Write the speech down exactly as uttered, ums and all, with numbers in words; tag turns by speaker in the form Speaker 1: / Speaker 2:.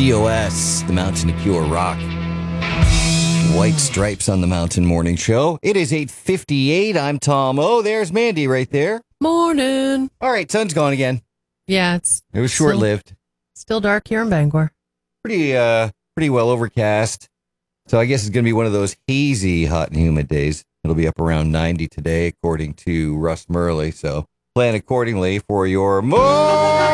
Speaker 1: T O S, the Mountain of Pure Rock. White Stripes on the Mountain Morning Show. It is eight fifty-eight. I'm Tom. Oh, there's Mandy right there.
Speaker 2: Morning.
Speaker 1: All right, sun's gone again.
Speaker 2: Yeah, it's
Speaker 1: It was short-lived.
Speaker 2: Still, still dark here in Bangor.
Speaker 1: Pretty, uh, pretty well overcast. So I guess it's going to be one of those hazy, hot and humid days. It'll be up around ninety today, according to Russ Murley. So plan accordingly for your more.